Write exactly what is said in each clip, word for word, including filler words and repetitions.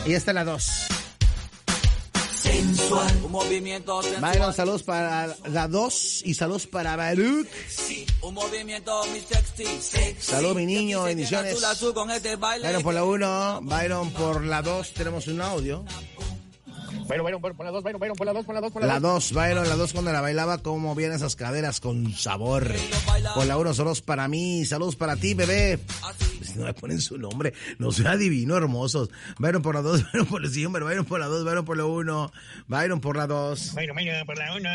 Y esta es la dos. Sensual. Un movimiento sensual. Byron, saludos para la dos y saludos para Baruch. Sí, un movimiento mi sexy. sexy. Salud, mi niño, bendiciones. Azul, azul con este baile. Byron por la uno, Byron por la dos, tenemos un audio. Byron, Byron, por la dos, Byron, Byron, por la dos, por la dos, por la dos. La dos, Byron, la dos cuando la bailaba, cómo vienen esas caderas con sabor. Por la uno, saludos para mí, saludos para ti, bebé. Si no me ponen su nombre, no soy adivino, hermosos. Byron por la dos, Byron por la siguiente, Byron por la dos, Byron por la uno, Byron por la dos. Byron, Byron, por la uno.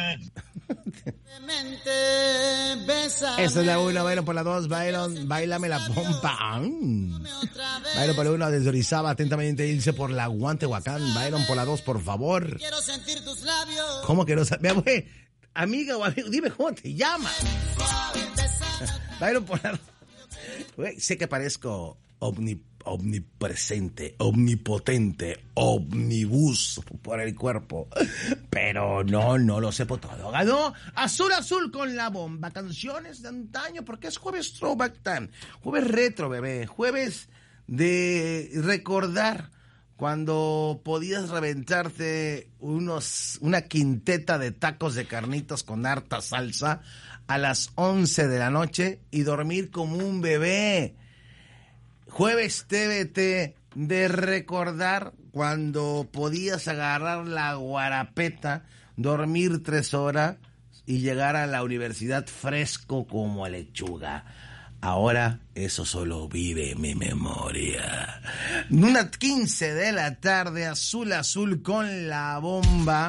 Esta es la uno, Byron por la dos, Byron, bailame la pompa. Mm. Byron por la uno, desde Orizaba, atentamente dice por la Guantehuacán. Byron por la dos, por favor. Quiero sentir tus labios. ¿Cómo que no sabes? Amiga o amigo, dime cómo te llamas. Byron por la dos. Güey, sé que parezco omni, omnipresente, omnipotente, omnibus por el cuerpo, pero no, no lo sé por todo. Ganó Azul Azul con la bomba, canciones de antaño, porque es jueves throwback time, jueves retro, bebé, jueves de recordar cuando podías reventarte unos, una quinteta de tacos de carnitas con harta salsa a las once de la noche y dormir como un bebé. Jueves T V T de recordar cuando podías agarrar la guarapeta, dormir tres horas y llegar a la universidad fresco como lechuga. Ahora eso solo vive en mi memoria. Una quince de la tarde, Azul Azul con la bomba.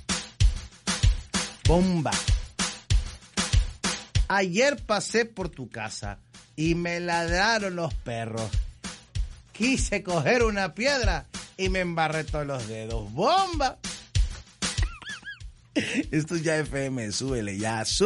Bomba. Ayer pasé por tu casa y me ladraron los perros. Quise coger una piedra y me embarré todos los dedos. ¡Bomba! Esto es ya F M, súbele ya.